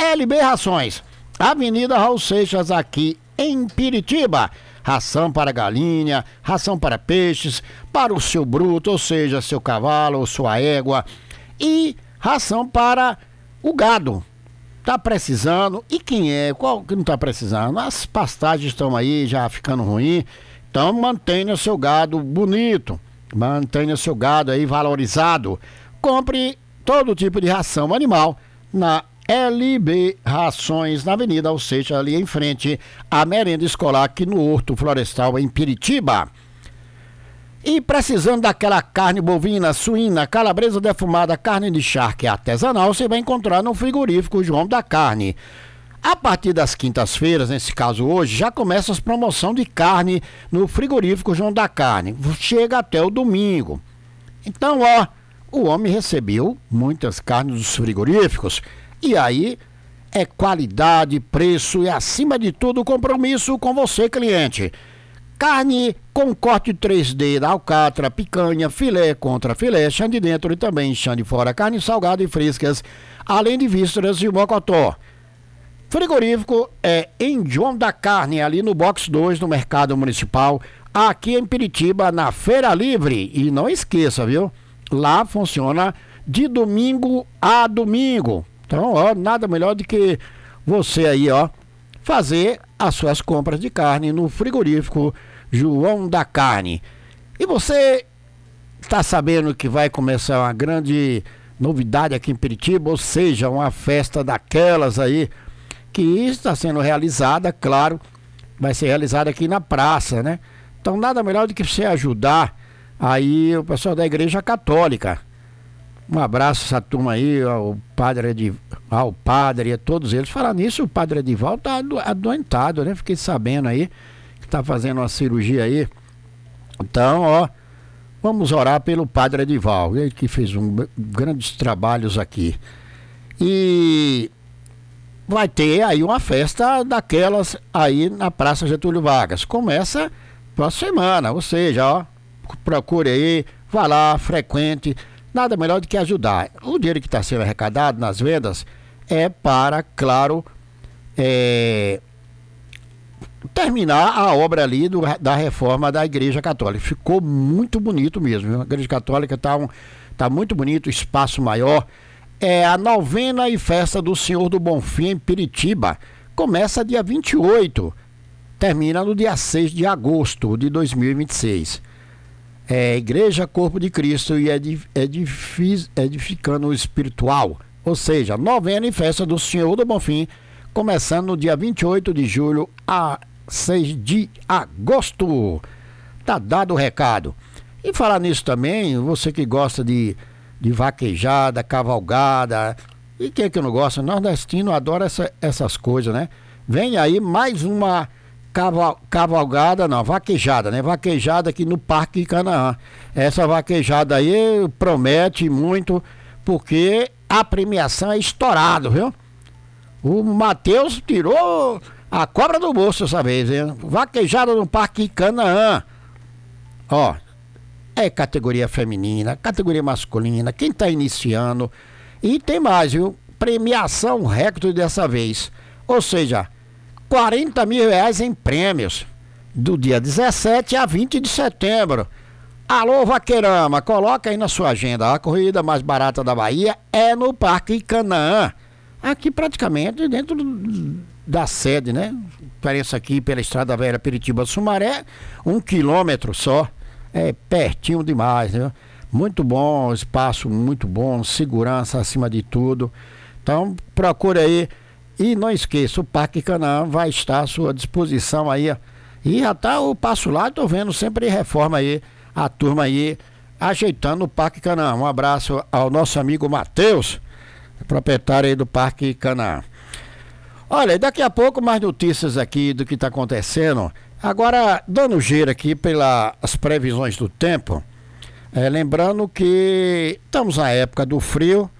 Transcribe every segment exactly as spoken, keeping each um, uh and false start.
L B Rações, Avenida Raul Seixas, aqui em Piritiba. Ração para galinha, ração para peixes, para o seu bruto, ou seja, seu cavalo ou sua égua, e ração para o gado. Tá precisando? E quem é? Qual que não tá precisando? As pastagens estão aí já ficando ruim, então mantenha seu gado bonito, mantenha seu gado aí valorizado. Compre todo tipo de ração animal na L B Rações, na Avenida Alseixas, ali em frente à merenda escolar, aqui no Horto Florestal, em Piritiba. E precisando daquela carne bovina, suína, calabresa defumada, carne de charque artesanal, você vai encontrar no frigorífico João da Carne. A partir das quintas-feiras, nesse caso hoje, já começa as promoções de carne no frigorífico João da Carne. Chega até o domingo. Então, ó, o homem recebeu muitas carnes dos frigoríficos. E aí, é qualidade, preço e, acima de tudo, compromisso com você, cliente. Carne com corte três D da alcatra, picanha, filé contra filé, chã de dentro e também chã de fora, carne salgada e frescas, além de vísceras e mocotó. Frigorífico é em João da Carne, ali no box dois, no Mercado Municipal, aqui em Piritiba, na Feira Livre. E não esqueça, viu? Lá funciona de domingo a domingo. Então, ó, nada melhor do que você aí, ó, fazer as suas compras de carne no frigorífico João da Carne. E você está sabendo que vai começar uma grande novidade aqui em Piritiba, ou seja, uma festa daquelas aí que está sendo realizada, claro, vai ser realizada aqui na praça, né? Então, nada melhor do que você ajudar aí o pessoal da Igreja Católica. Um abraço a essa turma aí, ao padre Edival, ao padre e a todos eles. Falar nisso, o padre Edival tá adoentado, né? Fiquei sabendo aí que tá fazendo uma cirurgia aí. Então, ó, vamos orar pelo padre Edival, ele que fez um, grandes trabalhos aqui. E vai ter aí uma festa daquelas aí na Praça Getúlio Vargas. Começa próxima semana, ou seja, ó, procure aí, vá lá, frequente. Nada melhor do que ajudar. O dinheiro que está sendo arrecadado nas vendas é para, claro, é, terminar a obra ali do, da reforma da Igreja Católica. Ficou muito bonito mesmo, viu? A Igreja Católica está um, tá muito bonito, espaço maior. É a novena e festa do Senhor do Bonfim em Piritiba. Começa dia vinte e oito, termina no dia seis de agosto de dois mil e vinte e seis. É Igreja Corpo de Cristo e edific, edificando o espiritual, ou seja, novena e festa do Senhor do Bonfim, começando no dia vinte e oito de julho a seis de agosto. Tá dado o recado. E falar nisso também, você que gosta de, de vaquejada, cavalgada, e quem é que não gosta? Nordestino adora essa, essas coisas, né? Vem aí mais uma Caval, cavalgada, não, vaquejada, né? Vaquejada aqui no Parque Canaã. Essa vaquejada aí promete muito, porque a premiação é estourada, viu? O Matheus tirou a cobra do bolso dessa vez, hein? Vaquejada no Parque Canaã. Ó, é categoria feminina, categoria masculina, quem tá iniciando. E tem mais, viu? Premiação recorde dessa vez. Ou seja, quarenta mil reais em prêmios, do dia dezessete a vinte de setembro. Alô, Vaqueirama, coloca aí na sua agenda. A corrida mais barata da Bahia é no Parque Canaã. Aqui praticamente dentro do, da sede, né? Diferença aqui pela Estrada Velha Piritiba Sumaré, um quilômetro só. É pertinho demais, né? Muito bom, espaço muito bom, segurança acima de tudo. Então, procure aí. E não esqueça, o Parque Canaã vai estar à sua disposição aí. E já tá o passo lá, tô vendo sempre reforma aí, a turma aí, ajeitando o Parque Canaã. Um abraço ao nosso amigo Matheus, proprietário aí do Parque Canaã. Olha, daqui a pouco mais notícias aqui do que está acontecendo. Agora, dando giro aqui pelas previsões do tempo, é, lembrando que estamos na época do frio,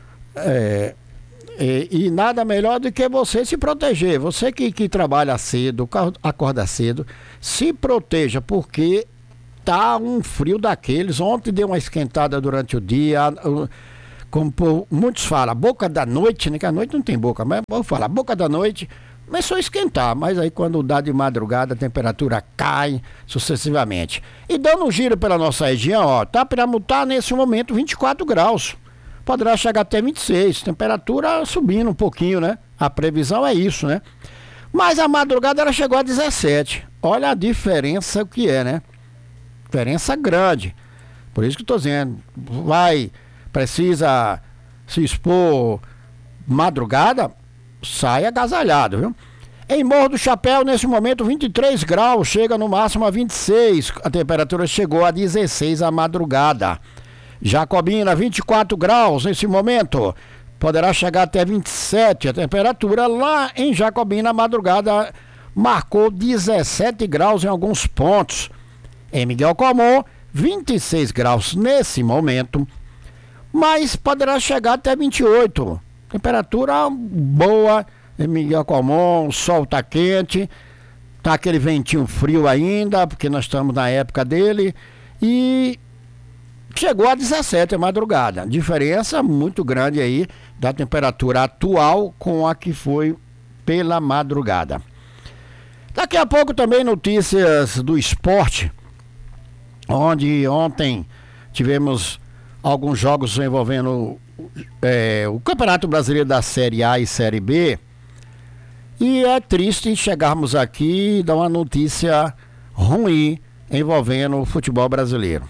é, E, e nada melhor do que você se proteger. Você que, que trabalha cedo, acorda cedo, se proteja, porque tá um frio daqueles. Ontem deu uma esquentada durante o dia, como por, muitos falam, a boca da noite, né? Que a noite não tem boca, mas vou falar, boca da noite, começou a esquentar, mas aí quando dá de madrugada a temperatura cai sucessivamente. E dando um giro pela nossa região, ó, tá para mutar nesse momento vinte e quatro graus. Poderá chegar até vinte e seis, temperatura subindo um pouquinho, né? A previsão é isso, né? Mas a madrugada ela chegou a dezessete. Olha a diferença que é, né? Diferença grande. Por isso que eu tô dizendo, vai, precisa se expor madrugada, sai agasalhado, viu? Em Morro do Chapéu, nesse momento, vinte e três graus, chega no máximo a vinte e seis. A temperatura chegou a dezesseis à madrugada. Jacobina, vinte e quatro graus nesse momento. Poderá chegar até vinte e sete. A temperatura lá em Jacobina, a madrugada, marcou dezessete graus em alguns pontos. Em Miguel Comum, vinte e seis graus nesse momento. Mas poderá chegar até vinte e oito. Temperatura boa em Miguel Comum, o sol tá quente. Tá aquele ventinho frio ainda, porque nós estamos na época dele. E chegou a dezessete a madrugada. Diferença muito grande aí da temperatura atual com a que foi pela madrugada. Daqui a pouco também notícias do esporte, onde ontem tivemos alguns jogos envolvendo é, o Campeonato Brasileiro da Série A e Série B. E é triste chegarmos aqui e dar uma notícia ruim envolvendo o futebol brasileiro.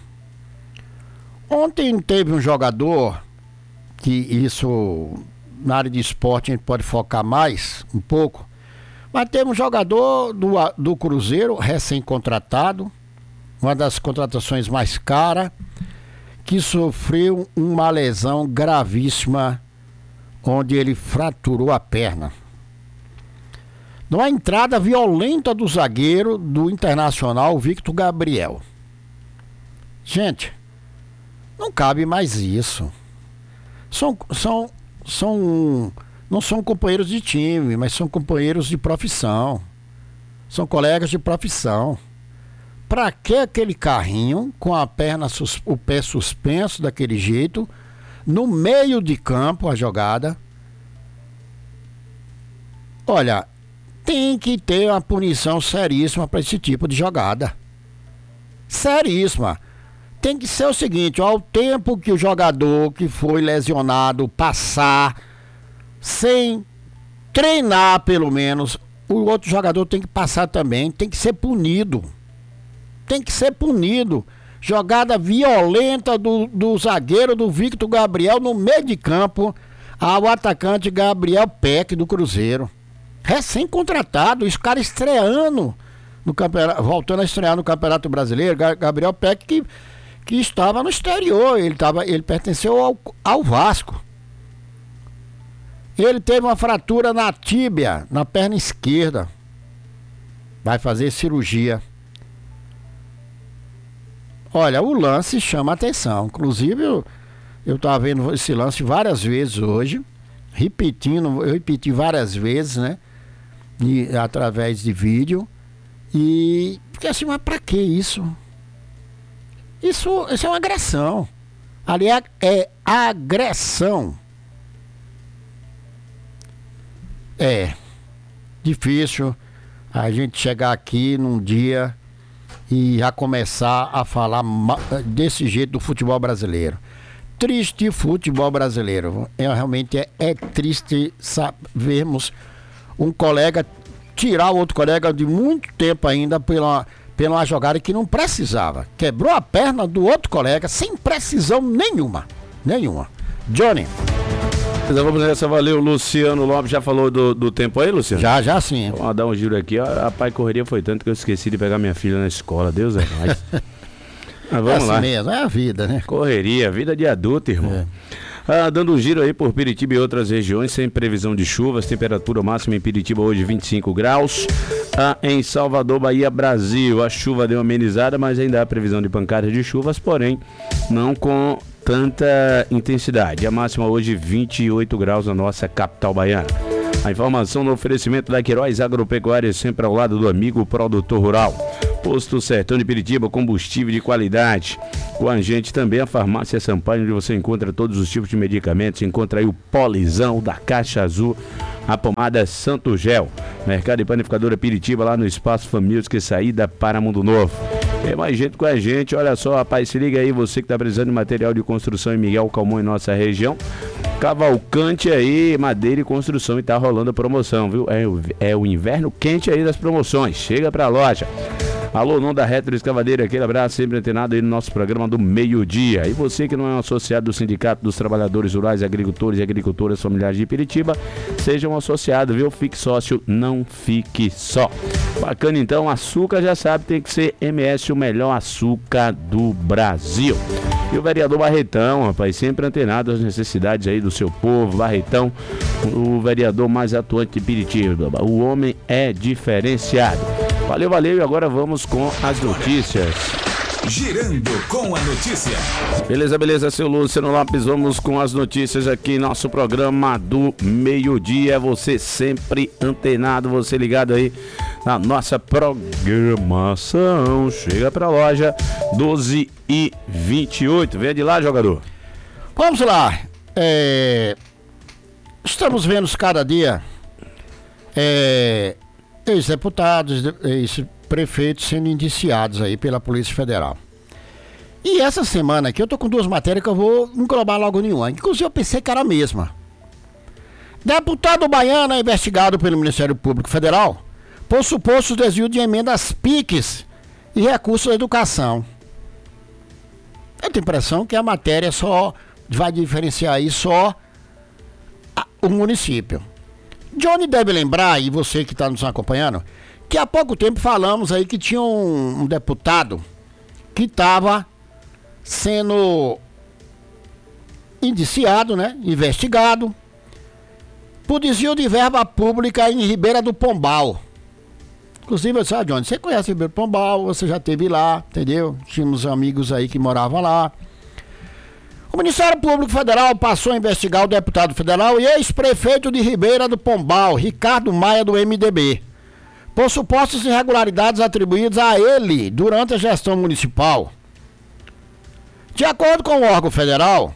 Ontem teve um jogador, que isso na área de esporte a gente pode focar mais um pouco, mas teve um jogador do, do Cruzeiro, recém-contratado, uma das contratações mais caras, que sofreu uma lesão gravíssima, onde ele fraturou a perna. Numa entrada violenta do zagueiro do Internacional, Victor Gabriel. Gente, não cabe mais isso. São, são, são, não são companheiros de time, mas são companheiros de profissão. São colegas de profissão. Pra que aquele carrinho com a perna, sus, o pé suspenso daquele jeito, no meio de campo, a jogada? Olha, tem que ter uma punição seríssima para esse tipo de jogada. Seríssima. Tem que ser o seguinte, ó, ao tempo que o jogador que foi lesionado passar sem treinar pelo menos, o outro jogador tem que passar também, tem que ser punido. Tem que ser punido. Jogada violenta do, do zagueiro do Victor Gabriel no meio de campo ao atacante Gabriel Peck do Cruzeiro. Recém-contratado, esse cara estreando no campeonato, voltando a estrear no Campeonato Brasileiro, Gabriel Peck que que estava no exterior, ele, tava, ele pertenceu ao, ao Vasco. Ele teve uma fratura na tíbia, na perna esquerda. Vai fazer cirurgia. Olha, o lance chama atenção. Inclusive, eu, eu estava vendo esse lance várias vezes hoje, repetindo, eu repeti várias vezes, né? E, através de vídeo. E fiquei assim, mas pra que isso? Isso, isso é uma agressão. Ali é, é agressão. É difícil a gente chegar aqui num dia e já começar a falar desse jeito do futebol brasileiro. Triste futebol brasileiro. É, realmente é, é triste vermos um colega tirar o outro colega de muito tempo ainda pela... pela uma jogada que não precisava. Quebrou a perna do outro colega sem precisão nenhuma. Nenhuma. Johnny. Vamos nessa, valeu. Luciano Lopes já falou do, do tempo aí, Luciano? Já, já sim. Vamos dar um giro aqui. A, a pai correria foi tanto que eu esqueci de pegar minha filha na escola. Deus é mais. Mas vamos é assim lá. mesmo, é a vida, né? Correria, vida de adulto, irmão. É. Ah, dando um giro aí por Piritiba e outras regiões, sem previsão de chuvas, temperatura máxima em Piritiba hoje vinte e cinco graus. Ah, em Salvador, Bahia, Brasil, a chuva deu uma amenizada, mas ainda há previsão de pancadas de chuvas, porém não com tanta intensidade. A máxima hoje vinte e oito graus na nossa capital baiana. A informação no oferecimento da Queiroz Agropecuária, sempre ao lado do amigo produtor rural. Posto Sertão de Piritiba, combustível de qualidade. Com a gente também a Farmácia Sampaio, onde você encontra todos os tipos de medicamentos. Encontra aí o Polizão da Caixa Azul, a pomada Santo Gel. Mercado e Panificadora Piritiba, lá no Espaço Famílias, que saída para Mundo Novo. Tem mais gente com a gente, olha só, rapaz, se liga aí, você que tá precisando de material de construção em Miguel Calmon, em nossa região. Cavalcante aí, madeira e construção, e tá rolando a promoção, viu? É, o- é o inverno quente aí das promoções. Chega pra loja. Alô, não da Retro Escavadeira, aquele abraço sempre antenado aí no nosso programa do meio-dia. E você que não é um associado do Sindicato dos Trabalhadores Rurais, Agricultores e Agricultoras Familiares de Piritiba, seja um associado, viu? Fique sócio, não fique só. Bacana então, açúcar já sabe, tem que ser M S, o melhor açúcar do Brasil. E o vereador Barretão, rapaz, sempre antenado às necessidades aí do seu povo. Barretão, o vereador mais atuante de Piritiba. O homem é diferenciado. Valeu, valeu, e agora vamos com as notícias. Girando com a notícia. Beleza, beleza, seu Luciano Lopes, vamos com as notícias aqui em nosso programa do meio-dia. Você sempre antenado, você ligado aí na nossa programação. Chega pra loja, doze e vinte e oito. Vem de lá, jogador. Vamos lá. É, Estamos vendo cada dia é, ex-deputados, ex-prefeitos sendo indiciados aí pela Polícia Federal. E essa semana aqui eu tô com duas matérias que eu vou englobar logo nenhuma. Inclusive eu pensei que era a mesma. Deputado baiano é investigado pelo Ministério Público Federal por suposto desvio de emendas P I Cs e recursos da educação. Eu tenho a impressão que a matéria só vai diferenciar aí só a- o município. Johnny deve lembrar, e você que está nos acompanhando, que há pouco tempo falamos aí que tinha um, um deputado que estava sendo indiciado, né, investigado, por desvio de verba pública em Ribeira do Pombal. Inclusive, eu disse, ah, Johnny, você conhece Ribeira do Pombal, você já esteve lá, entendeu? Tínhamos amigos aí que moravam lá. O Ministério Público Federal passou a investigar o deputado federal e ex-prefeito de Ribeira do Pombal, Ricardo Maia, do M D B, por supostas irregularidades atribuídas a ele durante a gestão municipal. De acordo com o órgão federal,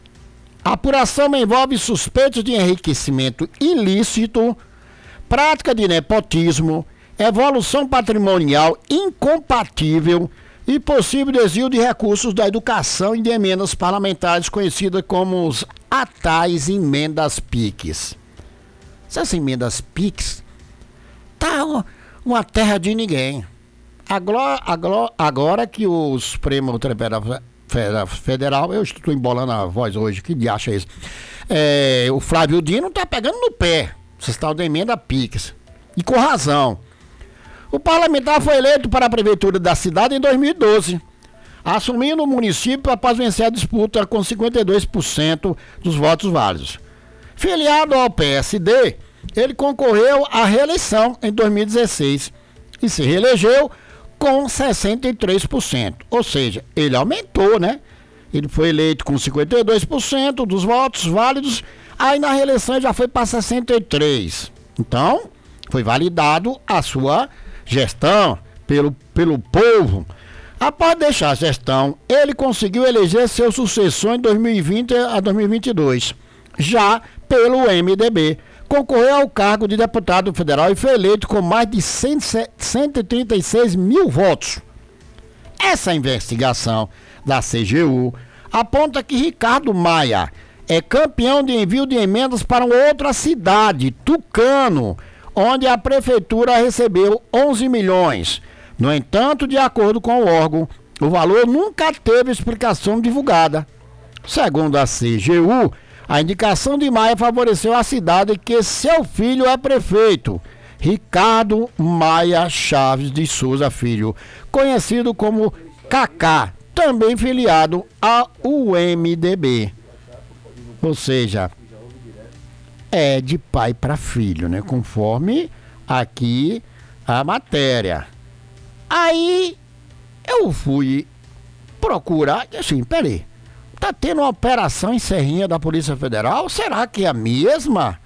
a apuração envolve suspeitos de enriquecimento ilícito, prática de nepotismo, evolução patrimonial incompatível e possível desvio de recursos da educação e de emendas parlamentares conhecidas como os atais emendas P I Cs. Essas emendas P I Cs tá uma, uma terra de ninguém. Agora, agora, agora que o Supremo Tribunal Federal, eu estou embolando a voz hoje, que diacho é isso? É, o Flávio Dino tá pegando no pé, essa tal da emenda P I Cs. E com razão. O parlamentar foi eleito para a prefeitura da cidade em dois mil e doze, assumindo o município após vencer a disputa com cinquenta e dois por cento dos votos válidos. Filiado ao P S D, ele concorreu à reeleição em dois mil e dezesseis e se reelegeu com sessenta e três por cento. Ou seja, ele aumentou, né? Ele foi eleito com cinquenta e dois por cento dos votos válidos, aí na reeleição ele já foi para sessenta e três por cento. Então, foi validado a sua gestão pelo, pelo povo. Após deixar a gestão, ele conseguiu eleger seu sucessor em dois mil e vinte a dois mil e vinte e dois, já pelo M D B. Concorreu ao cargo de deputado federal e foi eleito com mais de cento e trinta e seis mil votos. Essa investigação da C G U aponta que Ricardo Maia é campeão de envio de emendas para outra cidade, Tucano, onde a prefeitura recebeu onze milhões. No entanto, de acordo com o órgão, o valor nunca teve explicação divulgada. Segundo a C G U, a indicação de Maia favoreceu a cidade que seu filho é prefeito, Ricardo Maia Chaves de Souza Filho, conhecido como Cacá, também filiado ao M D B. Ou seja, é de pai para filho, né? Conforme aqui a matéria. Aí eu fui procurar, assim, peraí, tá tendo uma operação em Serrinha da Polícia Federal? Será que é a mesma?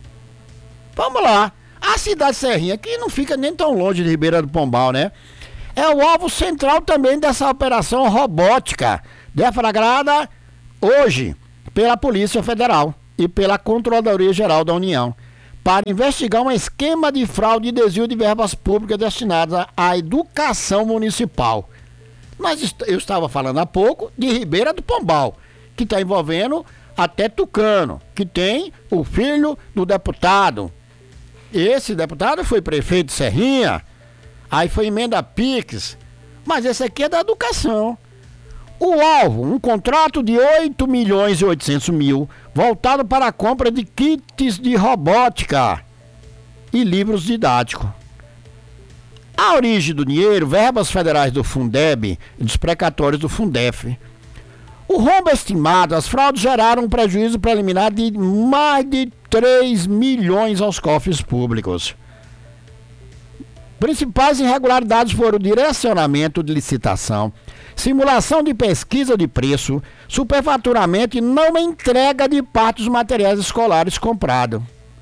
Vamos lá. A cidade de Serrinha, que não fica nem tão longe de Ribeira do Pombal, né? é o alvo central também dessa operação robótica, deflagrada hoje pela Polícia Federal e pela Controladoria Geral da União, para investigar um esquema de fraude e desvio de verbas públicas destinadas à educação municipal. Mas eu estava falando há pouco de Ribeira do Pombal, que está envolvendo até Tucano, que tem o filho do deputado. Esse deputado foi prefeito de Serrinha, aí foi emenda Pix, mas esse aqui é da educação. O alvo, um contrato de oito milhões e oitocentos mil, voltado para a compra de kits de robótica e livros didáticos. A origem do dinheiro, verbas federais do Fundeb e dos precatórios do Fundef. O rombo estimado, as fraudes geraram um prejuízo preliminar de mais de três milhões aos cofres públicos. Principais irregularidades foram o direcionamento de licitação, simulação de pesquisa de preço, superfaturamento e não entrega de parte dos materiais escolares comprados.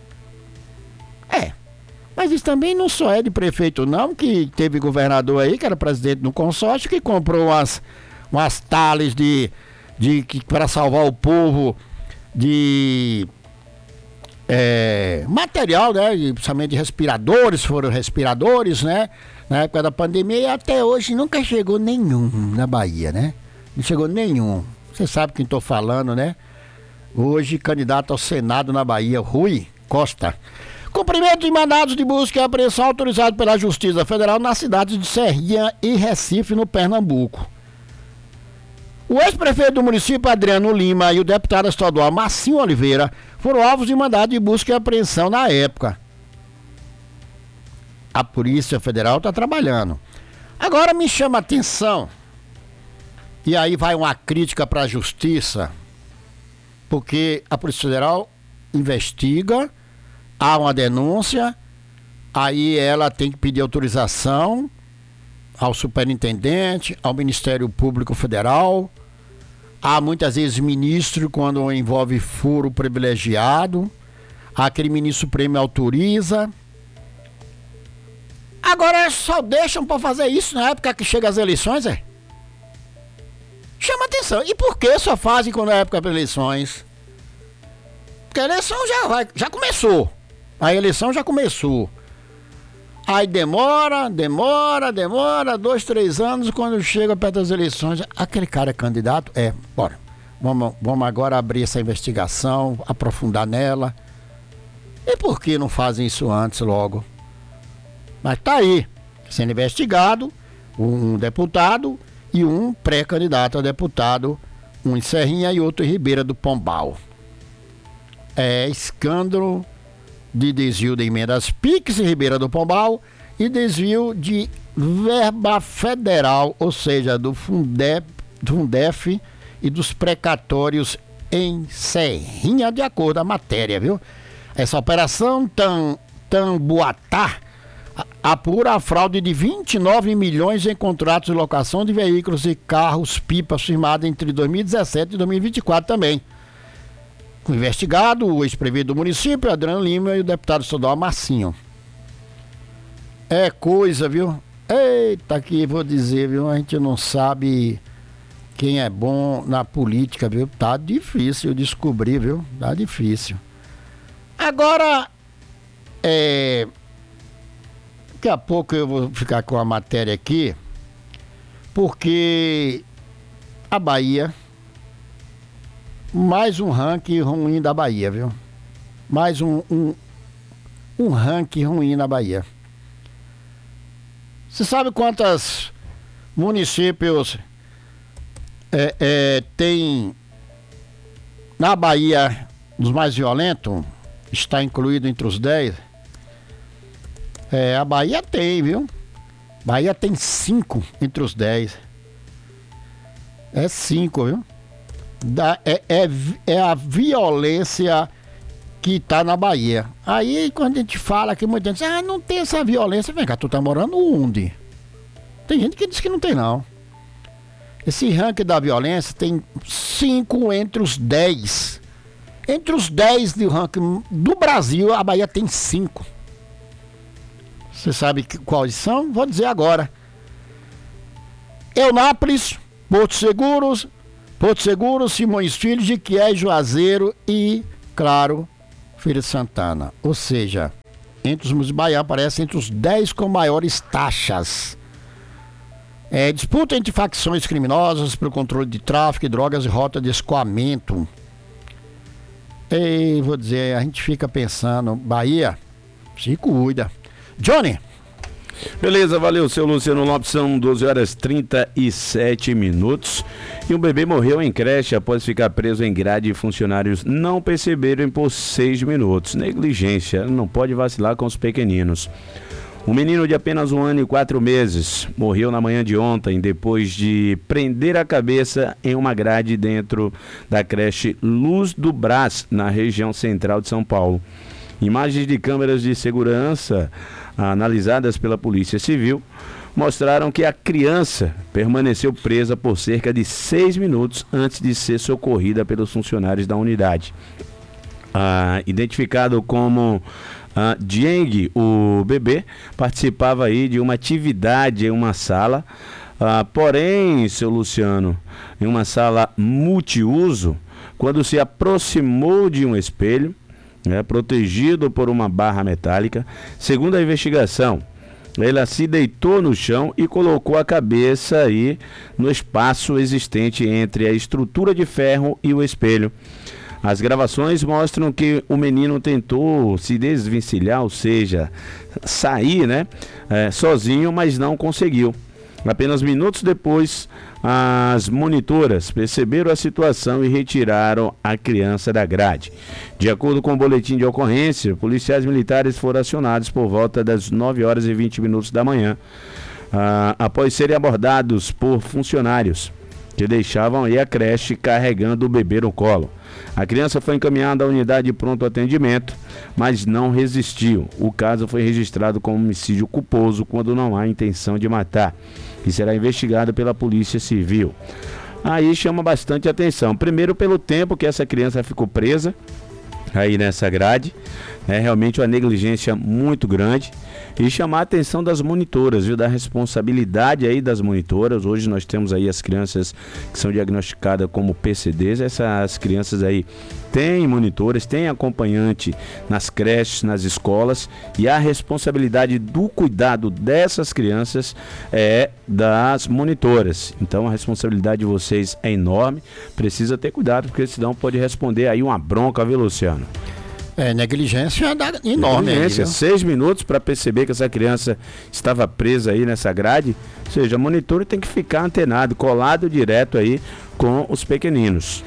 É, mas isso também não só é de prefeito não, que teve governador aí, que era presidente do consórcio, que comprou umas, umas tales de, de, de, para salvar o povo de é, material, né, principalmente de respiradores, foram respiradores, né, na época da pandemia, e até hoje nunca chegou nenhum na Bahia, né? Não chegou nenhum. Você sabe quem estou falando, né? Hoje, candidato ao Senado na Bahia, Rui Costa. Cumprimento de mandados de busca e apreensão autorizado pela Justiça Federal nas cidades de Serrinha e Recife, no Pernambuco. O ex-prefeito do município, Adriano Lima, e o deputado estadual Marcinho Oliveira foram alvos de mandado de busca e apreensão na época. A Polícia Federal está trabalhando. Agora me chama a atenção, e aí vai uma crítica para a Justiça, porque a Polícia Federal investiga, há uma denúncia, aí ela tem que pedir autorização ao superintendente, ao Ministério Público Federal. Há muitas vezes ministro quando envolve furo privilegiado, aquele ministro Supremo autoriza. Agora só deixam para fazer isso na época que chega as eleições, é? Chama atenção. E por que só fazem quando é época das eleições? Porque a eleição já vai, já começou. A eleição já começou. Aí demora, demora, demora, dois, três anos, quando chega perto das eleições, aquele cara é candidato? É, bora. Vamos, vamos agora abrir essa investigação, aprofundar nela. E por que não fazem isso antes logo? Mas tá aí, sendo investigado, um deputado e um pré-candidato a deputado, um em Serrinha e outro em Ribeira do Pombal. É escândalo de desvio de emendas Pix em Ribeira do Pombal e desvio de verba federal, ou seja, do Fundeb, do Fundef e dos precatórios em Serrinha, de acordo com a matéria, viu? Essa operação Tam, Tambuatá apura a fraude de vinte e nove milhões em contratos de locação de veículos e carros-pipas firmados entre dois mil e dezessete e dois mil e vinte e quatro também. O investigado, o ex-prefeito do município, Adriano Lima, e o deputado estadual Marcinho. É coisa, viu? Eita, que vou dizer, viu? A gente não sabe quem é bom na política, viu? Tá difícil descobrir, viu? Tá difícil. Agora, é... daqui a pouco eu vou ficar com a matéria aqui, porque a Bahia, mais um ranking ruim da Bahia, viu? Mais um, um, um ranking ruim na Bahia. Você sabe quantos municípios é, é, tem na Bahia dos mais violentos? Está incluído entre os dez? É, a Bahia tem, viu? Bahia tem cinco entre os dez. É cinco, viu? Da, é, é, é a violência que tá na Bahia. Aí quando a gente fala que muita gente diz, ah, não tem essa violência, vem cá, tu tá morando onde? Tem gente que diz que não tem, não. Esse ranking da violência tem cinco entre os dez. Entre os dez do ranking do Brasil, a Bahia tem cinco. Você sabe que, quais são? Vou dizer agora. Eunápolis, Porto Seguros, Porto Seguro, Simões Filho, Jequié, Juazeiro e, claro, Feira de Santana. Ou seja, entre os municípios Bahia aparece entre os dez com maiores taxas. É, disputa entre facções criminosas pelo controle de tráfico, drogas e rota de escoamento. E vou dizer, a gente fica pensando, Bahia, se cuida. Johnny. Beleza, valeu, seu Luciano Lopes, são doze horas e trinta e sete minutos. E um bebê morreu em creche após ficar preso em grade e funcionários não perceberam por seis minutos. Negligência, não pode vacilar com os pequeninos. Um menino de apenas um ano e quatro meses morreu na manhã de ontem depois de prender a cabeça em uma grade dentro da creche Luz do Brás, na região central de São Paulo. Imagens de câmeras de segurança analisadas pela Polícia Civil mostraram que a criança permaneceu presa por cerca de seis minutos antes de ser socorrida pelos funcionários da unidade. Ah, identificado como ah, Dieng, o bebê participava aí de uma atividade em uma sala, ah, porém, seu Luciano, em uma sala multiuso, quando se aproximou de um espelho, É, protegido por uma barra metálica. Segundo a investigação, ela se deitou no chão e colocou a cabeça aí no espaço existente entre a estrutura de ferro e o espelho. As gravações mostram que o menino tentou se desvencilhar, ou seja, sair, né, é, sozinho, mas não conseguiu. Apenas minutos depois, as monitoras perceberam a situação e retiraram a criança da grade. De acordo com o boletim de ocorrência, policiais militares foram acionados por volta das nove horas e vinte minutos da manhã, ah, após serem abordados por funcionários que deixavam aí a creche carregando o bebê no colo. A criança foi encaminhada à unidade de pronto atendimento, mas não resistiu. O caso foi registrado como homicídio culposo quando não há intenção de matar e será investigado pela Polícia Civil. Aí chama bastante atenção. Primeiro, pelo tempo que essa criança ficou presa aí nessa grade. É realmente uma negligência muito grande. E chamar a atenção das monitoras, viu? Da responsabilidade aí das monitoras. Hoje nós temos aí as crianças que são diagnosticadas como P C Ds. Essas crianças aí têm monitores, têm acompanhante nas creches, nas escolas. E a responsabilidade do cuidado dessas crianças é das monitoras. Então a responsabilidade de vocês é enorme. Precisa ter cuidado, porque senão pode responder aí uma bronca, viu, Luciano? É, negligência enorme. Negligência, aí, seis minutos para perceber que essa criança estava presa aí nessa grade. Ou seja, o monitor tem que ficar antenado, colado direto aí com os pequeninos.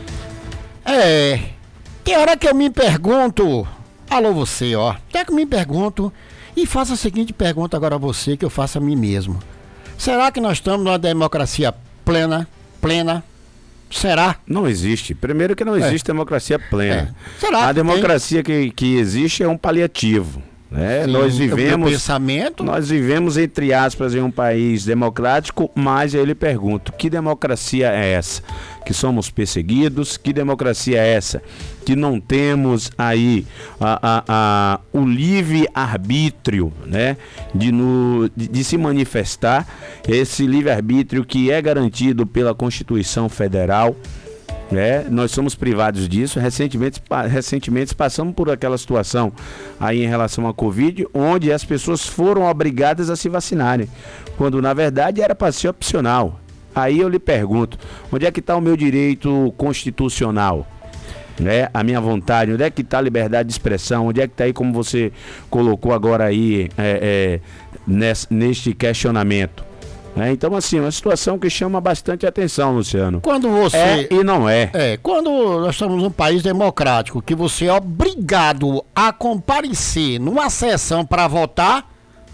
É, tem hora que eu me pergunto, alô você, ó, tem hora que eu me pergunto e faço a seguinte pergunta agora a você, que eu faço a mim mesmo. Será que nós estamos numa democracia plena, plena? Será? Não existe. Primeiro que não existe é. democracia plena. É. Será? A democracia que, que existe é um paliativo. Né? Sim, nós vivemos, pensamento. nós vivemos, entre aspas, em um país democrático, mas eu lhe pergunto, que democracia é essa? Que somos perseguidos? Que democracia é essa? Que não temos aí a, a, a, o livre-arbítrio, né? de, no, de, de se manifestar, esse livre-arbítrio que é garantido pela Constituição Federal. É, nós somos privados disso. Recentemente, recentemente passamos por aquela situação aí em relação à Covid, onde as pessoas foram obrigadas a se vacinarem, quando na verdade era para ser opcional. Aí eu lhe pergunto, onde é que está o meu direito constitucional? Né? A minha vontade, onde é que está a liberdade de expressão? Onde é que está aí, como você colocou agora aí é, é, nesse, neste questionamento? É, então, assim, uma situação que chama bastante atenção, Luciano. Quando você... É e não é. É, quando nós estamos num país democrático, que você é obrigado a comparecer numa sessão para votar,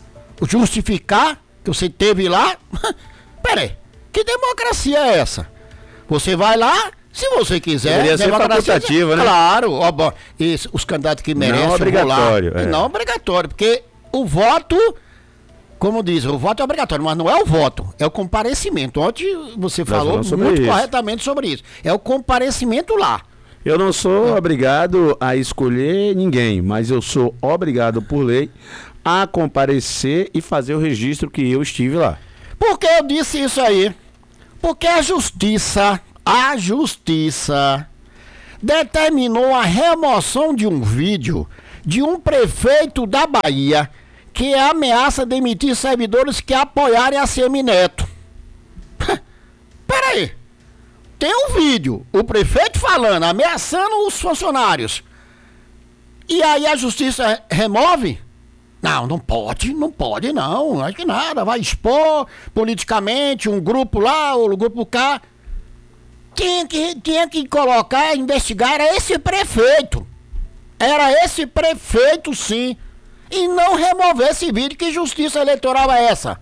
justificar que você teve lá... Peraí, que democracia é essa? Você vai lá, se você quiser... Deveria ser facultativa, né? Claro, ó, bom, esse, os candidatos que merecem... Não obrigatório. Lá, é. Não obrigatório, porque o voto... Como diz, o voto é obrigatório, mas não é o voto, é o comparecimento. Ontem você falou muito isso. corretamente sobre isso. É o comparecimento lá. Eu não sou é. obrigado a escolher ninguém, mas eu sou obrigado por lei a comparecer e fazer o registro que eu estive lá. Por que eu disse isso aí? Porque a justiça, a justiça, determinou a remoção de um vídeo de um prefeito da Bahia que ameaça demitir servidores que apoiarem a Semineto. Peraí, tem um vídeo, o prefeito falando, ameaçando os funcionários, e aí a justiça remove? Não, não pode, não pode não, acho que nada, vai expor politicamente um grupo lá, ou o grupo cá. Tinha que, tinha que colocar, investigar, era esse prefeito. Era esse prefeito, sim. E não remover esse vídeo. Que justiça eleitoral é essa?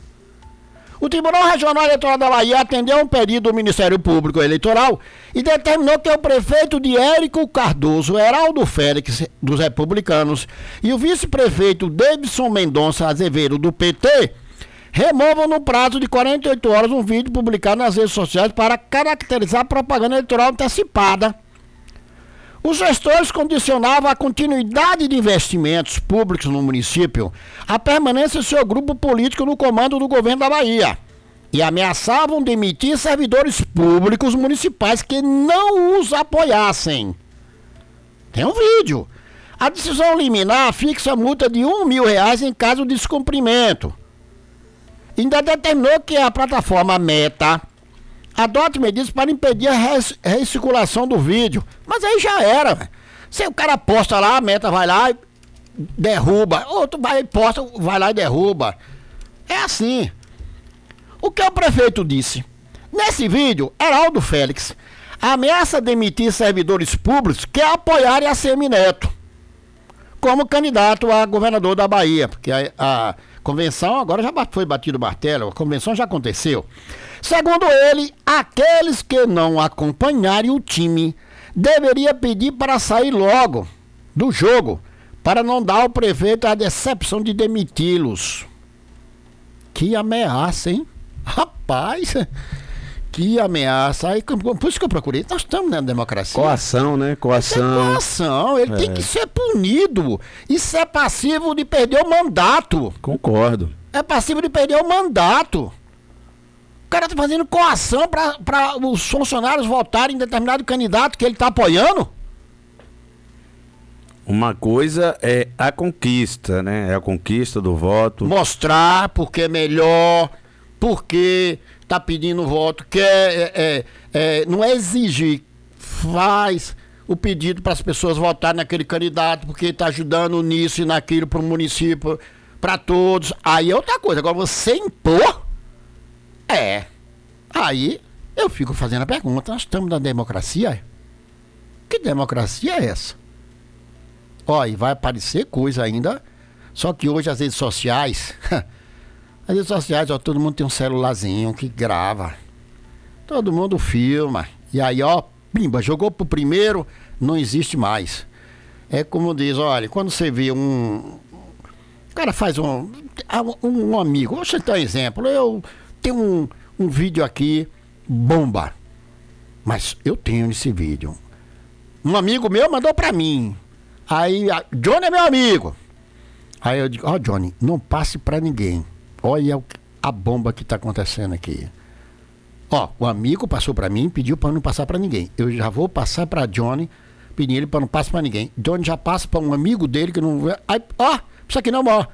O Tribunal Regional Eleitoral da Bahia atendeu um pedido do Ministério Público Eleitoral e determinou que o prefeito de Érico Cardoso, Heraldo Félix, dos Republicanos, e o vice-prefeito Davidson Mendonça Azevedo, do P T, removam no prazo de quarenta e oito horas um vídeo publicado nas redes sociais para caracterizar a propaganda eleitoral antecipada. Os gestores condicionavam a continuidade de investimentos públicos no município à permanência de seu grupo político no comando do governo da Bahia e ameaçavam demitir servidores públicos municipais que não os apoiassem. Tem um vídeo. A decisão liminar fixa multa de um mil reais em caso de descumprimento. Ainda determinou que a plataforma Meta adote medidas para impedir a res- recirculação do vídeo. Mas aí já era, véio. Se o cara posta lá, a Meta vai lá e derruba. Outro vai, posta, vai lá e derruba. É assim. O que o prefeito disse? Nesse vídeo, Heraldo Félix ameaça demitir servidores públicos que apoiarem a Semineto como candidato a governador da Bahia. Porque a, a convenção agora já foi batido o martelo, a convenção já aconteceu. Segundo ele, aqueles que não acompanharem o time deveria pedir para sair logo do jogo, para não dar ao prefeito a decepção de demiti-los. Que ameaça, hein? Rapaz, que ameaça. Aí, por isso que eu procurei. Nós estamos na democracia. Coação, né? Coação. É coação. Ele é. tem que ser punido. Isso é passivo de perder o mandato. Concordo. É passivo de perder o mandato. O cara tá fazendo coação para os funcionários votarem em determinado candidato que ele tá apoiando. Uma coisa é a conquista, né? É a conquista do voto. Mostrar porque é melhor, porque tá pedindo voto, que é, é, é, não é exigir, faz o pedido para as pessoas votarem naquele candidato, porque está ajudando nisso e naquilo para o município, para todos. Aí é outra coisa. Agora você impor, é. Aí eu fico fazendo a pergunta, nós estamos na democracia? Que democracia é essa? Ó, e vai aparecer coisa ainda, só que hoje as redes sociais, as redes sociais, ó, todo mundo tem um celularzinho que grava, todo mundo filma, e aí, ó, pimba, jogou pro primeiro, não existe mais. É como diz, olha, quando você vê um, o cara faz um, um, um amigo, vou citar um exemplo, eu tenho um, um vídeo aqui, bomba, mas eu tenho esse vídeo, um amigo meu mandou pra mim. Aí, a Johnny é meu amigo. Aí eu digo, ó, oh, Johnny, não passe pra ninguém. Olha a bomba que tá acontecendo aqui. Ó, o amigo passou pra mim, pediu pra não passar pra ninguém. Eu já vou passar pra Johnny, pedir ele pra não passar pra ninguém. Johnny já passa pra um amigo dele que não... Aí, ó, isso aqui não, ó.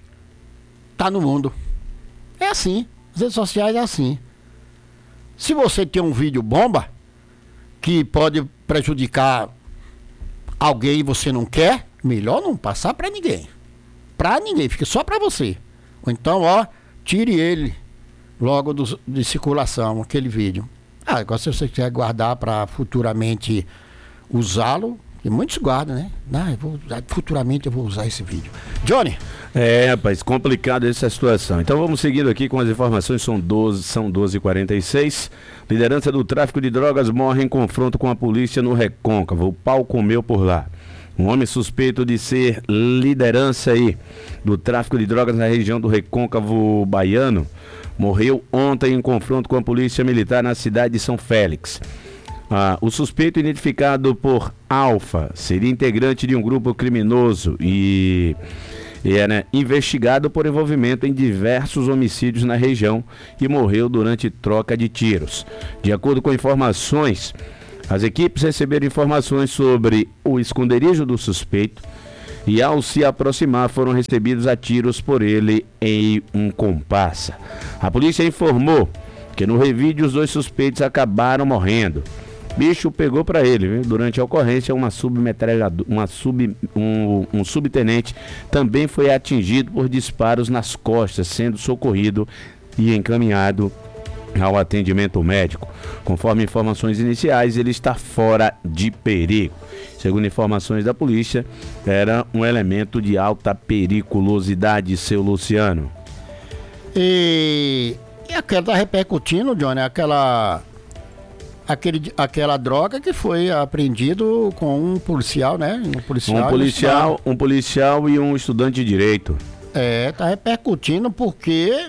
Tá no mundo. É assim. As redes sociais é assim. Se você tem um vídeo bomba, que pode prejudicar alguém você não quer, melhor não passar pra ninguém. Pra ninguém, fica só pra você. Ou então, ó, tire ele logo do, de circulação, aquele vídeo. Ah, agora se você quer guardar pra futuramente usá-lo, e muitos guardam, né? Ah, eu vou, futuramente eu vou usar esse vídeo. Johnny? É, rapaz, complicada essa situação. Então vamos seguindo aqui com as informações, são doze, são doze e quarenta e seis. Liderança do tráfico de drogas morre em confronto com a polícia no Recôncavo. O pau comeu por lá. Um homem suspeito de ser liderança aí do tráfico de drogas na região do Recôncavo baiano morreu ontem em confronto com a polícia militar na cidade de São Félix. Ah, o suspeito, identificado por Alfa, seria integrante de um grupo criminoso e e é, né, investigado por envolvimento em diversos homicídios na região e morreu durante troca de tiros. De acordo com informações, as equipes receberam informações sobre o esconderijo do suspeito e, ao se aproximar, foram recebidos a tiros por ele em um comparsa. A polícia informou que no revide os dois suspeitos acabaram morrendo. Bicho pegou para ele, viu? Durante a ocorrência, uma submetralhadora, uma sub, um, um subtenente também foi atingido por disparos nas costas, sendo socorrido e encaminhado ao atendimento médico. Conforme informações iniciais, ele está fora de perigo. Segundo informações da polícia, era um elemento de alta periculosidade, seu Luciano. E, e aquela tá repercutindo, Johnny, aquela... Aquele, aquela droga que foi apreendido com um policial, né? Um policial, um policial, um policial e um estudante de direito. É, tá repercutindo porque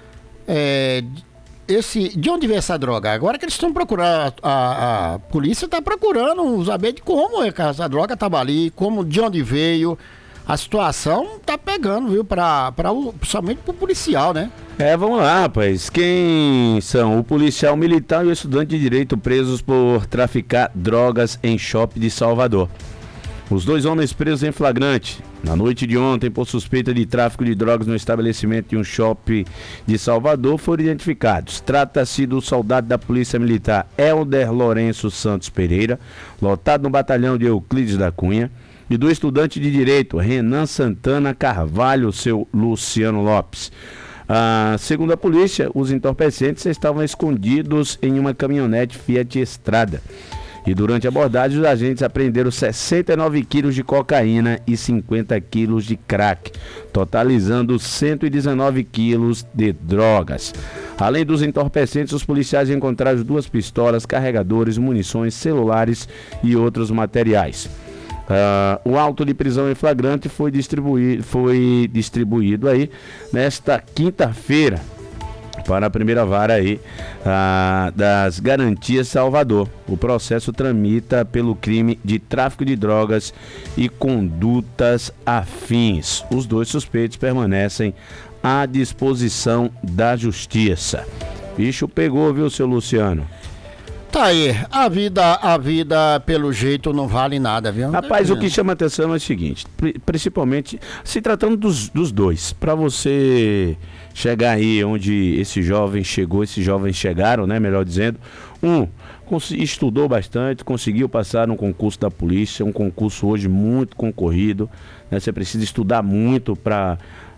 é, esse, de onde veio essa droga? Agora que eles estão procurando, a, a polícia está procurando saber de como é que essa droga estava ali, como, de onde veio. A situação tá pegando, viu, para somente pro policial, né? É, vamos lá, rapaz. Quem são? O policial militar e o estudante de direito presos por traficar drogas em shopping de Salvador. Os dois homens presos em flagrante na noite de ontem por suspeita de tráfico de drogas no estabelecimento de um shopping de Salvador foram identificados. Trata-se do soldado da Polícia Militar Helder Lourenço Santos Pereira, lotado no batalhão de Euclides da Cunha, e do estudante de direito Renan Santana Carvalho, seu Luciano Lopes. Ah, segundo a polícia, os entorpecentes estavam escondidos em uma caminhonete Fiat Estrada. E durante a abordagem, os agentes apreenderam sessenta e nove quilos de cocaína e cinquenta quilos de crack, totalizando cento e dezenove quilos de drogas. Além dos entorpecentes, os policiais encontraram duas pistolas, carregadores, munições, celulares e outros materiais. Uh, o auto de prisão em flagrante foi distribuído, foi distribuído aí nesta quinta-feira para a primeira vara aí uh, das Garantias Salvador. O processo tramita pelo crime de tráfico de drogas e condutas afins. Os dois suspeitos permanecem à disposição da justiça. Bicho pegou, viu, seu Luciano? Tá aí, a vida, a vida pelo jeito não vale nada, viu? Rapaz, o que chama atenção é o seguinte, principalmente se tratando dos, dos dois, para você chegar aí onde esse jovem chegou, esses jovens chegaram, né, melhor dizendo, um, estudou bastante, conseguiu passar no concurso da polícia, um concurso hoje muito concorrido, né, você precisa estudar muito para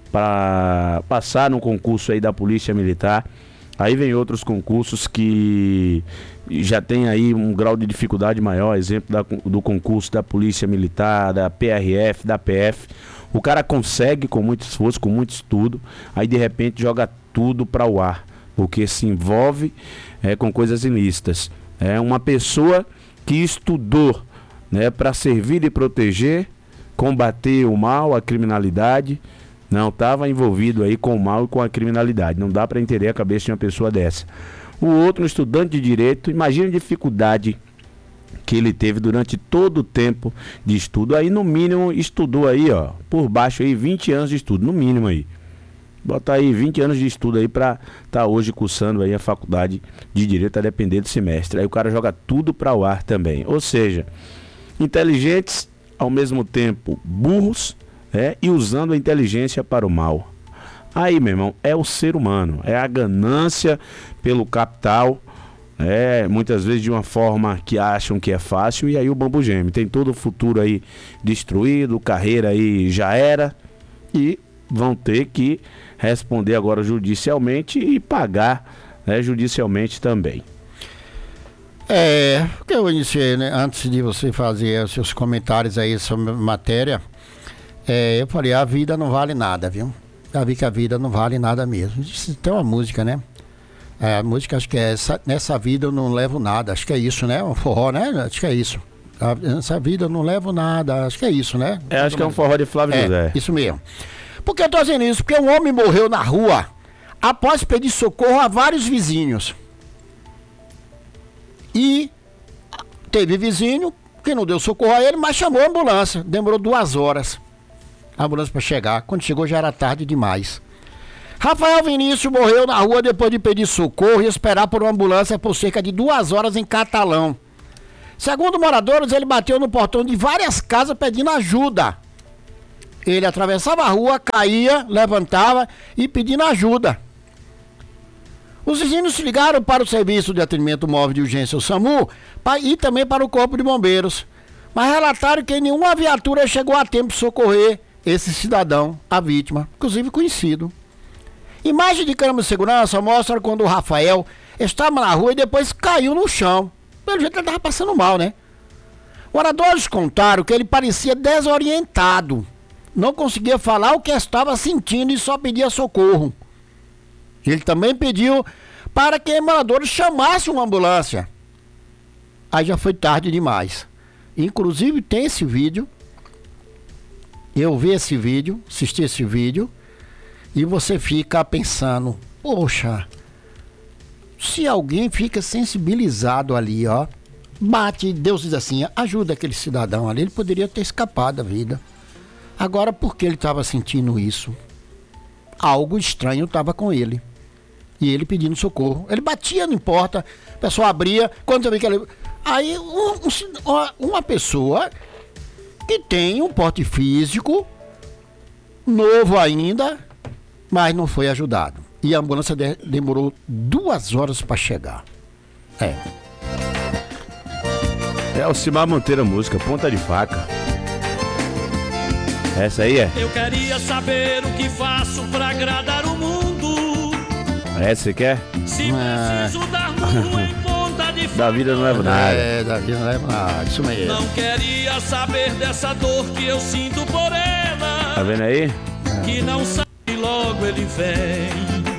para passar no concurso aí da Polícia Militar. Aí vem outros concursos que já tem aí um grau de dificuldade maior, exemplo da, do concurso da Polícia Militar, da P R F, da P F. O cara consegue com muito esforço, com muito estudo, aí de repente joga tudo para o ar, porque se envolve é, com coisas ilícitas. É uma pessoa que estudou, né, para servir e proteger, combater o mal, a criminalidade. Não, estava envolvido aí com o mal e com a criminalidade. Não dá para entender a cabeça de uma pessoa dessa. O outro, um estudante de direito, imagina a dificuldade que ele teve durante todo o tempo de estudo. Aí, no mínimo, estudou aí, ó, por baixo aí, vinte anos de estudo, no mínimo aí. Bota aí vinte anos de estudo aí para estar tá hoje cursando aí a faculdade de direito, a depender do semestre. Aí o cara joga tudo para o ar também. Ou seja, inteligentes, ao mesmo tempo burros, É, e usando a inteligência para o mal. Aí, meu irmão, é o ser humano, é a ganância pelo capital, é, muitas vezes de uma forma que acham que é fácil, e aí o bambu geme. Tem todo o futuro aí destruído, carreira aí já era, e vão ter que responder agora judicialmente e pagar, né, judicialmente também. É, o que eu iniciei, né, antes de você fazer os seus comentários aí sobre a matéria, É, eu falei, a vida não vale nada, viu? Já vi que a vida não vale nada mesmo. Tem uma música, né? É, a música, acho que é essa, nessa vida eu não levo nada. Acho que é isso, né? Um forró, né? Acho que é isso. A, nessa vida eu não levo nada. Acho que é isso, né? É, acho que é um forró de Flávio é, José. Isso mesmo. Por que eu tô dizendo isso? Porque um homem morreu na rua após pedir socorro a vários vizinhos. E teve vizinho que não deu socorro a ele, mas chamou a ambulância. Demorou duas horas. a ambulância para chegar. Quando chegou já era tarde demais. Rafael Vinícius morreu na rua depois de pedir socorro e esperar por uma ambulância por cerca de duas horas em Catalão. Segundo moradores, ele bateu no portão de várias casas pedindo ajuda. Ele atravessava a rua, caía, levantava e pedindo ajuda. Os vizinhos se ligaram para o Serviço de Atendimento Móvel de Urgência, o SAMU, e também para o Corpo de Bombeiros. Mas relataram que nenhuma viatura chegou a tempo de socorrer esse cidadão, a vítima, inclusive conhecido. Imagem de câmera de segurança mostra quando o Rafael estava na rua e depois caiu no chão. Pelo jeito ele estava passando mal, né? Moradores contaram que ele parecia desorientado. Não conseguia falar o que estava sentindo e só pedia socorro. Ele também pediu para que moradores chamassem uma ambulância. Aí já foi tarde demais. Inclusive tem esse vídeo. Eu vi esse vídeo, assisti esse vídeo. E você fica pensando, poxa, se alguém fica sensibilizado ali, ó, bate, Deus diz assim, ajuda aquele cidadão ali, ele poderia ter escapado da vida. Agora, por que ele estava sentindo isso? Algo estranho estava com ele. E ele pedindo socorro. Ele batia, não importa, a pessoa abria, quando você vê que ele... Aí, um, um, uma pessoa que tem um porte físico, novo ainda, mas não foi ajudado. E a ambulância de, demorou duas horas para chegar. É. É o Cimar Monteiro a música, Ponta de Faca. Essa aí é? Eu queria saber o que faço pra agradar o mundo. Essa você quer? Se preciso dar murro em ponta de faca. Da vida não leva nada. É, da vida não leva nada, isso mesmo. Não queria saber dessa dor que eu sinto por ela. Tá vendo aí? Que não sabe, logo ele vem.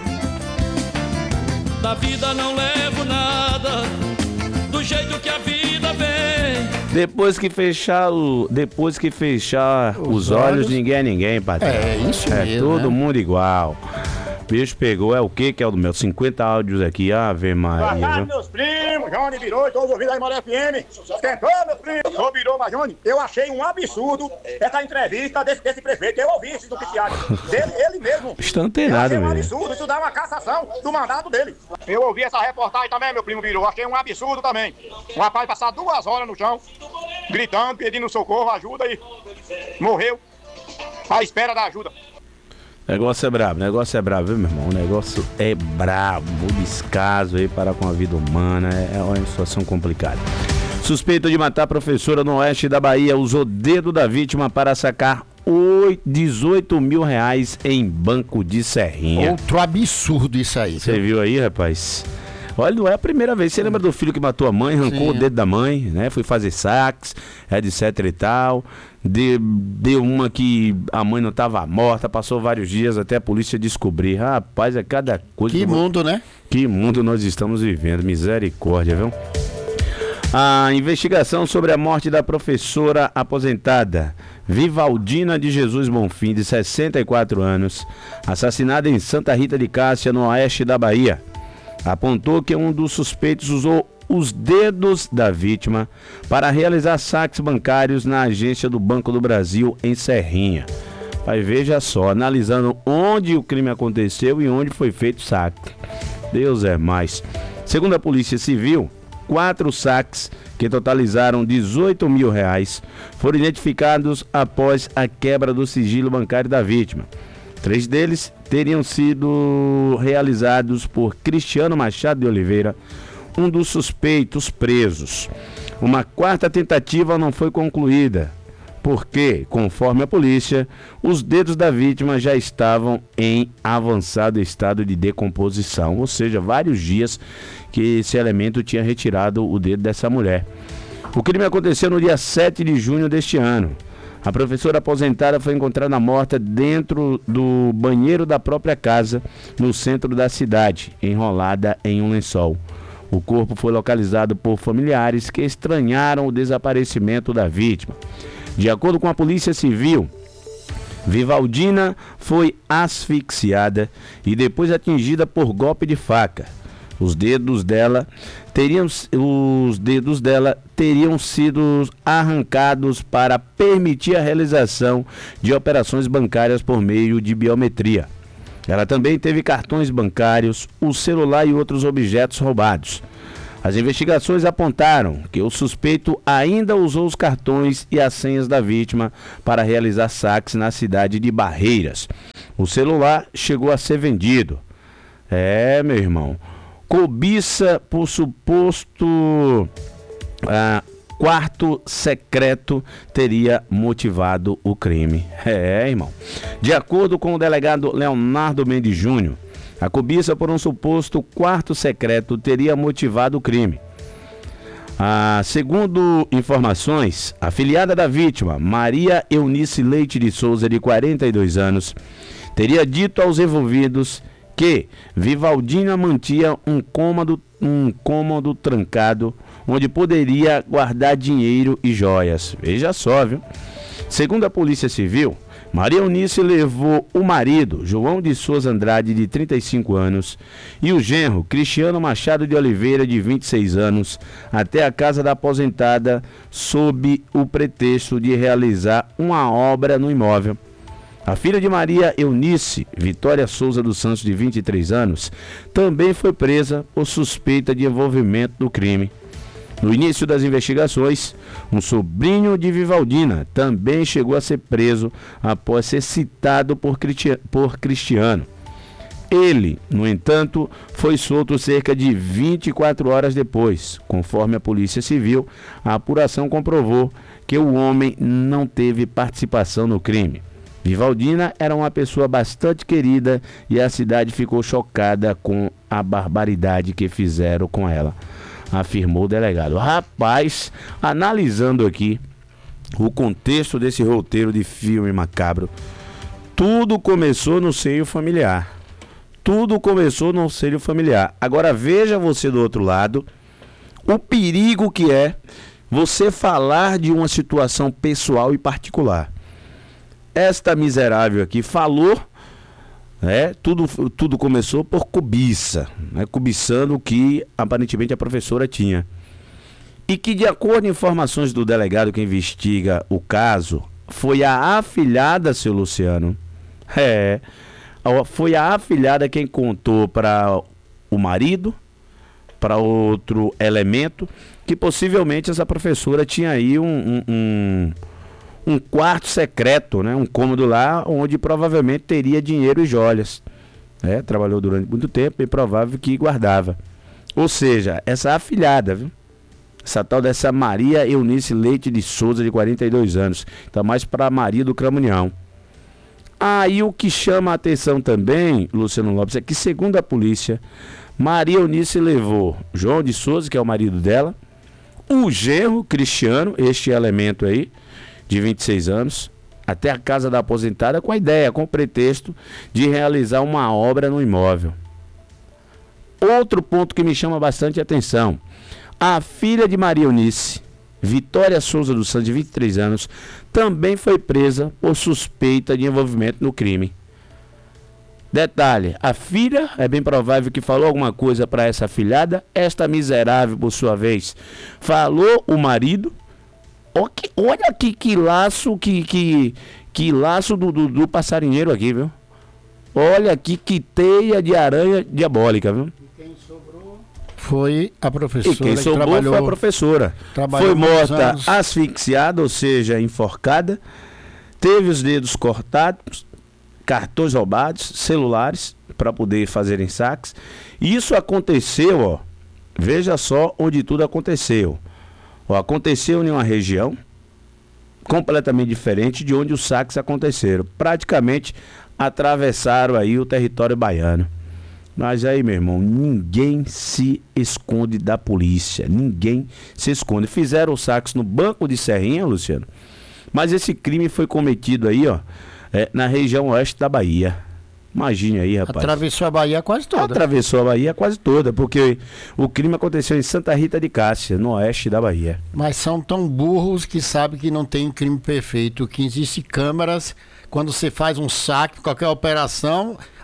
Da vida não levo nada, do jeito que a vida vem. Depois que fechar o, depois que fechar os, os olhos, olhos, ninguém é ninguém, patrão. É isso é mesmo. É todo né? mundo igual. Bicho pegou, é o que que é o do meu? cinquenta áudios aqui, Ave Maria. Boa tarde, meus primos, Johnny Birou, todos ouvindo aí, Maré F M. Esquentou, meus primos? Sou Birou, mas Johnny, eu achei um absurdo essa entrevista desse, desse prefeito. Eu ouvi isso do noticiário dele, ele mesmo. Está antenado, eu achei um mesmo. absurdo, isso dá uma cassação do mandato dele. Eu ouvi essa reportagem também, meu primo Birou, achei um absurdo também. Um rapaz passar duas horas no chão, gritando, pedindo socorro, ajuda e morreu à espera da ajuda. O negócio é brabo, o negócio é brabo, viu, meu irmão? O negócio é brabo, o descaso aí para com a vida humana, é uma situação complicada. Suspeito de matar a professora no oeste da Bahia usou dedo da vítima para sacar dezoito mil reais em banco de Serrinha. Outro absurdo isso aí. Você viu aí, rapaz? Olha, não é a primeira vez. Você lembra do filho que matou a mãe, arrancou Sim. o dedo da mãe, né? Foi fazer saques, etc e tal. Deu, deu uma que a mãe não estava morta, passou vários dias até a polícia descobrir. Rapaz, é cada coisa. Que que mundo, né? Que mundo nós estamos vivendo. Misericórdia, viu? A investigação sobre a morte da professora aposentada Vivaldina de Jesus Bonfim, de sessenta e quatro anos, assassinada em Santa Rita de Cássia, no oeste da Bahia, apontou que um dos suspeitos usou os dedos da vítima para realizar saques bancários na agência do Banco do Brasil em Serrinha. Aí veja só, analisando onde o crime aconteceu e onde foi feito o saque. Deus é mais. Segundo a Polícia Civil, quatro saques que totalizaram dezoito mil reais foram identificados após a quebra do sigilo bancário da vítima. Três deles teriam sido realizados por Cristiano Machado de Oliveira, um dos suspeitos presos. Uma quarta tentativa não foi concluída, porque, conforme a polícia, os dedos da vítima já estavam em avançado estado de decomposição, ou seja, vários dias que esse elemento tinha retirado o dedo dessa mulher. O crime aconteceu no dia sete de junho deste ano. A professora aposentada foi encontrada morta dentro do banheiro da própria casa, no centro da cidade, enrolada em um lençol. O corpo foi localizado por familiares que estranharam o desaparecimento da vítima. De acordo com a Polícia Civil, Vivaldina foi asfixiada e depois atingida por golpe de faca. Os dedos dela teriam, os dedos dela teriam sido arrancados para permitir a realização de operações bancárias por meio de biometria. Ela também teve cartões bancários, o celular e outros objetos roubados. As investigações apontaram que o suspeito ainda usou os cartões e as senhas da vítima para realizar saques na cidade de Barreiras. O celular chegou a ser vendido. É, meu irmão. Cobiça por suposto ah, quarto secreto teria motivado o crime. É, irmão. De acordo com o delegado Leonardo Mendes Júnior, a cobiça por um suposto quarto secreto teria motivado o crime. Ah, segundo informações, a afilhada da vítima, Maria Eunice Leite de Souza, de quarenta e dois anos, teria dito aos envolvidos que Vivaldina mantinha um cômodo, um cômodo trancado onde poderia guardar dinheiro e joias. Veja só, viu? Segundo a Polícia Civil, Maria Eunice levou o marido, João de Souza Andrade, de trinta e cinco anos, e o genro, Cristiano Machado de Oliveira, de vinte e seis anos, até a casa da aposentada sob o pretexto de realizar uma obra no imóvel. A filha de Maria Eunice, Vitória Souza dos Santos, de vinte e três anos, também foi presa por suspeita de envolvimento no crime. No início das investigações, um sobrinho de Vivaldina também chegou a ser preso após ser citado por Cristiano. Ele, no entanto, foi solto cerca de vinte e quatro horas depois. Conforme a Polícia Civil, a apuração comprovou que o homem não teve participação no crime. Vivaldina era uma pessoa bastante querida e a cidade ficou chocada com a barbaridade que fizeram com ela, afirmou o delegado. Rapaz, analisando aqui o contexto desse roteiro de filme macabro, tudo começou no seio familiar. Tudo começou no seio familiar. Agora veja você do outro lado o perigo que é você falar de uma situação pessoal e particular. Esta miserável aqui falou, né, tudo, tudo começou por cobiça, né, cobiçando o que aparentemente a professora tinha. E que, de acordo com informações do delegado que investiga o caso, foi a afilhada, seu Luciano. É, foi a afilhada quem contou para o marido, para outro elemento, que possivelmente essa professora tinha aí um... um, um um quarto secreto, né? Um cômodo lá onde provavelmente teria dinheiro e joias. É, trabalhou durante muito tempo e provável que guardava. Ou seja, essa afilhada, viu? Essa tal dessa Maria Eunice Leite de Souza, de quarenta e dois anos. Tá mais para Maria do Cramunhão. Aí o que chama a atenção também, Luciano Lopes, é que, segundo a polícia, Maria Eunice levou João de Souza, que é o marido dela, o genro Cristiano, este elemento aí, de vinte e seis anos, até a casa da aposentada com a ideia, com o pretexto de realizar uma obra no imóvel. Outro ponto que me chama bastante atenção, a filha de Maria Eunice, Vitória Souza dos Santos, de vinte e três anos, também foi presa por suspeita de envolvimento no crime. Detalhe, a filha é bem provável que falou alguma coisa para essa afilhada, esta miserável, por sua vez, falou o marido. Olha aqui que laço, que, que, que laço do, do, do passarinheiro aqui, viu? Olha aqui que teia de aranha diabólica, viu? E quem sobrou foi a professora. E quem que sobrou trabalhou, foi a professora. Foi morta asfixiada, ou seja, enforcada. Teve os dedos cortados, cartões roubados, celulares para poder fazerem saques. Isso aconteceu, ó. Veja só onde tudo aconteceu. Aconteceu em uma região completamente diferente de onde os saques aconteceram. Praticamente atravessaram aí o território baiano. Mas aí, meu irmão, ninguém se esconde da polícia. Ninguém se esconde. Fizeram os saques no Banco de Serrinha, Luciano. Mas esse crime foi cometido aí, ó, é, na região oeste da Bahia. Imagine aí, rapaz. Atravessou a Bahia quase toda. Atravessou a Bahia quase toda, porque o crime aconteceu em Santa Rita de Cássia, no oeste da Bahia. Mas são tão burros que sabem que não tem crime perfeito, que existe câmeras, quando você faz um saque, qualquer operação,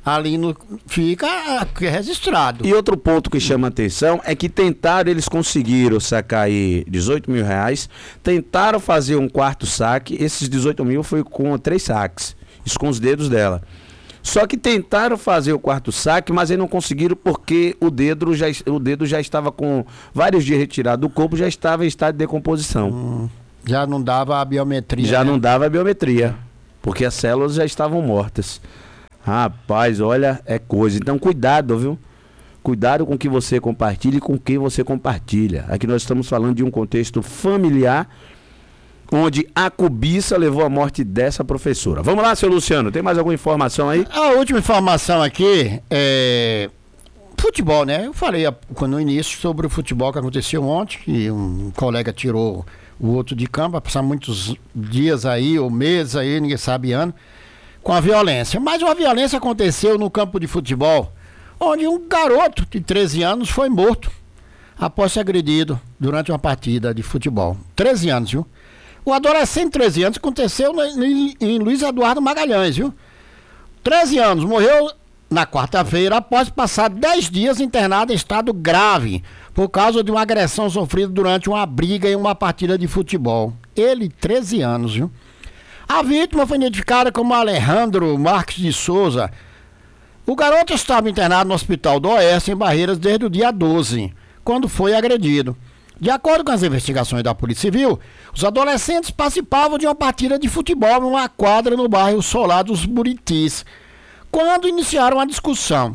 ali no, fica registrado. E outro ponto que chama atenção é que tentaram, eles conseguiram sacar aí dezoito mil reais, tentaram fazer um quarto saque, esses dezoito mil foi com três saques, isso com os dedos dela. Só que tentaram fazer o quarto saque, mas aí não conseguiram porque o dedo já, o dedo já estava com vários dias retirado do corpo, já estava em estado de decomposição. Hum, já não dava a biometria. Já né? não dava a biometria, porque as células já estavam mortas. Rapaz, olha, é coisa. Então, cuidado, viu? Cuidado com o que você compartilha e com quem você compartilha. Aqui nós estamos falando de um contexto familiar, onde a cobiça levou à morte dessa professora. Vamos lá, seu Luciano, tem mais alguma informação aí? A última informação aqui é futebol, né? Eu falei no início sobre o futebol que aconteceu ontem, que um colega tirou o outro de campo, vai passar muitos dias aí, ou meses aí, ninguém sabe ano, com a violência. Mas uma violência aconteceu no campo de futebol, onde um garoto de treze anos foi morto após ser agredido durante uma partida de futebol. treze anos, viu? O adolescente de treze anos aconteceu em Luiz Eduardo Magalhães, viu? treze anos, morreu na quarta-feira após passar dez dias internado em estado grave por causa de uma agressão sofrida durante uma briga em uma partida de futebol. Ele, treze anos, viu? A vítima foi identificada como Alejandro Marques de Souza. O garoto estava internado no Hospital do Oeste, em Barreiras, desde o dia doze, quando foi agredido. De acordo com as investigações da Polícia Civil, os adolescentes participavam de uma partida de futebol numa quadra no bairro Solar dos Buritis, quando iniciaram a discussão.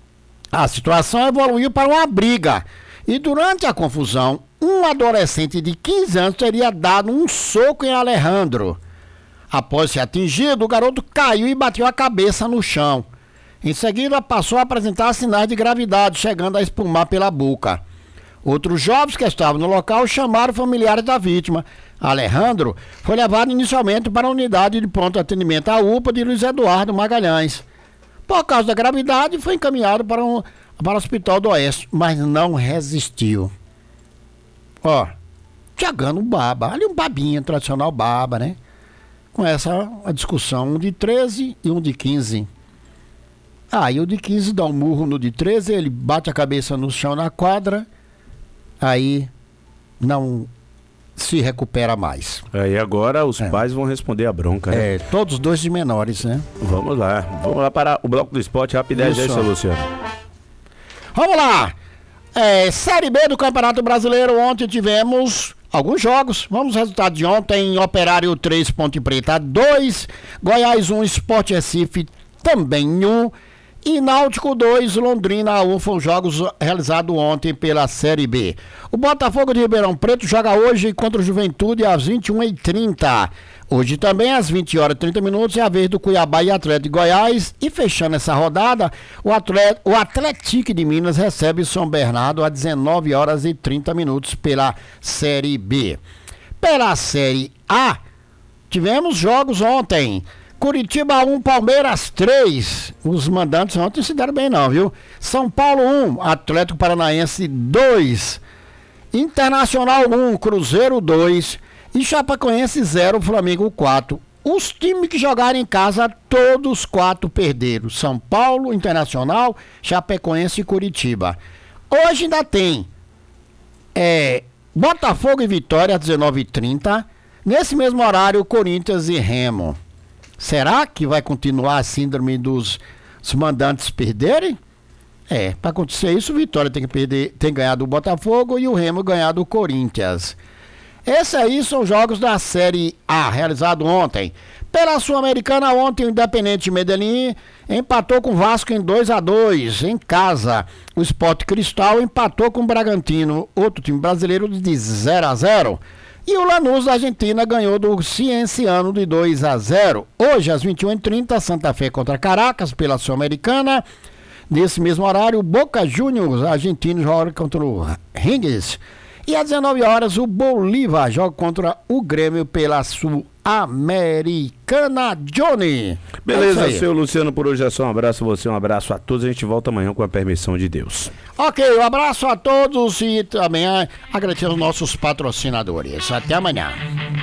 A situação evoluiu para uma briga e, durante a confusão, um adolescente de quinze anos teria dado um soco em Alejandro. Após ser atingido, o garoto caiu e bateu a cabeça no chão. Em seguida, passou a apresentar sinais de gravidade, chegando a espumar pela boca. Outros jovens que estavam no local chamaram familiares da vítima. Alejandro foi levado inicialmente para a unidade de pronto atendimento à U P A de Luiz Eduardo Magalhães. Por causa da gravidade, foi encaminhado para, um, para o Hospital do Oeste, mas não resistiu. Ó, jogando baba. Ali um babinha, tradicional baba, né? Com essa a discussão, um de treze e um de quinze. Aí o de quinze dá um murro no de treze, ele bate a cabeça no chão na quadra, aí não se recupera mais. Aí agora os é. pais vão responder a bronca, né? É, todos dois de menores, né? Vamos lá, vamos lá para o bloco do esporte, rapidez aí, seu Luciano. Vamos lá! É, Série B do Campeonato Brasileiro, ontem tivemos alguns jogos. Vamos ao resultado de ontem: Operário três, Ponte Preta dois, Goiás um, Sport Recife também um, e Náutico dois, Londrina um. Foram jogos realizados ontem pela Série B. O Botafogo de Ribeirão Preto joga hoje contra o Juventude às vinte e uma e trinta. Hoje também às vinte horas e trinta minutos é a vez do Cuiabá e Atlético de Goiás. E fechando essa rodada, o, atlet, o Atlético de Minas recebe São Bernardo às dezenove horas e trinta minutos pela Série B. Pela Série A, tivemos jogos ontem. Curitiba um, Palmeiras três. Os mandantes ontem se deram bem não, viu? São Paulo um, Atlético Paranaense dois. Internacional um, Cruzeiro dois. E Chapecoense zero, Flamengo quatro. Os times que jogaram em casa, todos quatro perderam. São Paulo, Internacional, Chapecoense e Curitiba. Hoje ainda tem é, Botafogo e Vitória às dezenove e trinta. Nesse mesmo horário, Corinthians e Remo. Será que vai continuar a síndrome dos, dos mandantes perderem? É, para acontecer isso, o Vitória tem que perder, tem ganhado o Botafogo e o Remo ganhado o Corinthians. Esses aí são jogos da Série A, realizado ontem. Pela Sul-Americana, ontem o Independente Medellín empatou com o Vasco em dois a dois, em casa. O Sport Cristal empatou com o Bragantino, outro time brasileiro, de zero a zero. E o Lanús da Argentina ganhou do Cienciano de dois a zero. Hoje, às vinte e uma e trinta, Santa Fé contra Caracas, pela Sul-Americana. Nesse mesmo horário, o Boca Juniors argentino joga contra o Ringues. E às dezenove horas, o Bolívar joga contra o Grêmio pela Sul-Americana. Johnny. Beleza, é seu Luciano, por hoje é só um abraço a você, um abraço a todos. A gente volta amanhã com a permissão de Deus. Ok, um abraço a todos e também agradecer aos nossos patrocinadores. Até amanhã.